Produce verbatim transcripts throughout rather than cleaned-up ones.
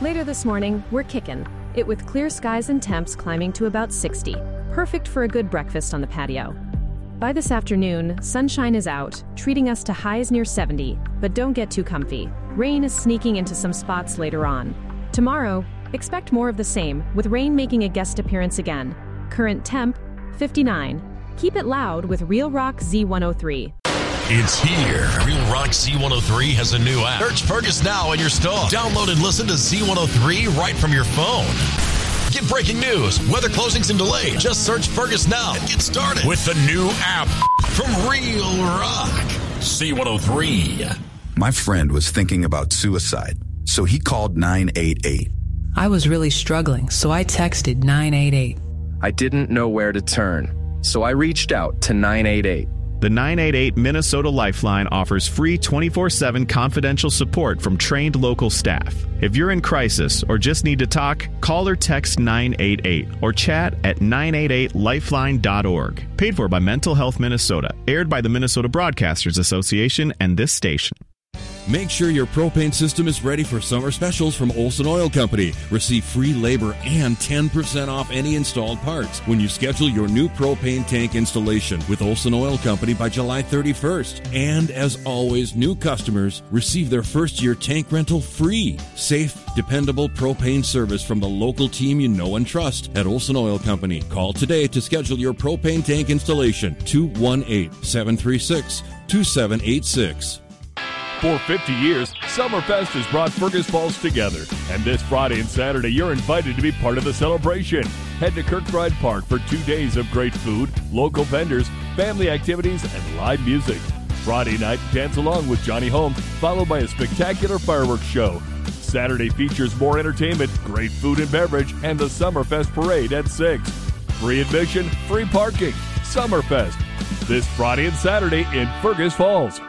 Later this morning, we're kicking it with clear skies and temps climbing to about sixty. Perfect for a good breakfast on the patio. By this afternoon, sunshine is out, treating us to highs near seventy, but don't get too comfy. Rain is sneaking into some spots later on. Tomorrow, expect more of the same, with rain making a guest appearance again. Current temp, fifty-nine. Keep it loud with Real Rock Z one oh three. It's here. Real Rock Z one oh three has a new app. Search Fergus now in your store. Download and listen to Z one oh three right from your phone. Get breaking news, weather closings and delays. Just search Fergus now and get started with the new app from Real Rock Z one oh three. My friend was thinking about suicide, so he called nine eight eight. I was really struggling, so I texted nine eight eight. I didn't know where to turn, so I reached out to nine eight eight. The nine eight eight Minnesota Lifeline offers free twenty-four seven confidential support from trained local staff. If you're in crisis or just need to talk, call or text nine eight eight or chat at nine eight eight lifeline dot org. Paid for by Mental Health Minnesota. Aired by the Minnesota Broadcasters Association and this station. Make sure your propane system is ready for summer specials from Olson Oil Company. Receive free labor and ten percent off any installed parts when you schedule your new propane tank installation with Olson Oil Company by July thirty-first. And as always, new customers receive their first year tank rental free. Safe, dependable propane service from the local team you know and trust at Olson Oil Company. Call today to schedule your propane tank installation. two one eight, seven three six, two seven eight six. For fifty years, Summerfest has brought Fergus Falls together. And this Friday and Saturday, you're invited to be part of the celebration. Head to Kirkbride Park for two days of great food, local vendors, family activities, and live music. Friday night, dance along with Johnny Holmes, followed by a spectacular fireworks show. Saturday features more entertainment, great food and beverage, and the Summerfest Parade at six. Free admission, free parking. Summerfest. This Friday and Saturday in Fergus Falls.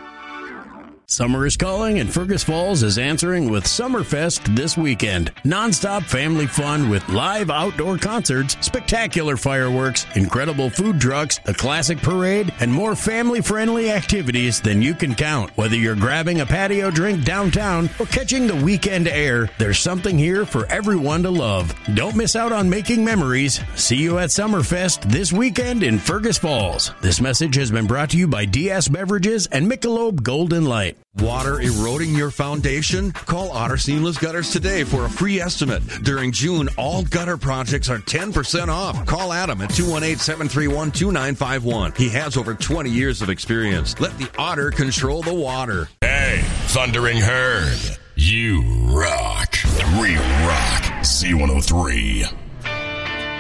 Summer is calling, and Fergus Falls is answering with Summerfest this weekend. Non-stop family fun with live outdoor concerts, spectacular fireworks, incredible food trucks, a classic parade, and more family-friendly activities than you can count. Whether you're grabbing a patio drink downtown or catching the weekend air, there's something here for everyone to love. Don't miss out on making memories. See you at Summerfest this weekend in Fergus Falls. This message has been brought to you by D S Beverages and Michelob Golden Light. Water eroding your foundation? Call Otter Seamless Gutters today for a free estimate. During June, all gutter projects are ten percent off. Call Adam at two one eight, seven three one, two nine five one. He has over twenty years of experience. Let the Otter control the water. Hey, Thundering Herd, you rock. Real Rock Z one oh three.